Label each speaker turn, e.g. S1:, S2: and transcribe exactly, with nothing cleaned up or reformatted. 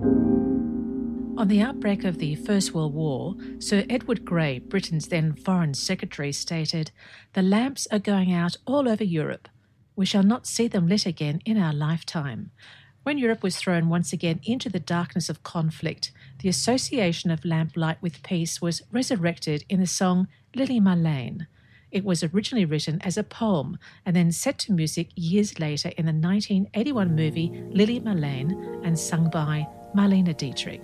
S1: On the outbreak of the First World War, Sir Edward Grey, Britain's then Foreign Secretary, stated, "The lamps are going out all over Europe. We shall not see them lit again in our lifetime." When Europe was thrown once again into the darkness of conflict, the association of lamplight with peace was resurrected in the song Lily Marlene. It was originally written as a poem and then set to music years later in the nineteen eighty-one movie Lily Marlene and sung by Marlene Dietrich.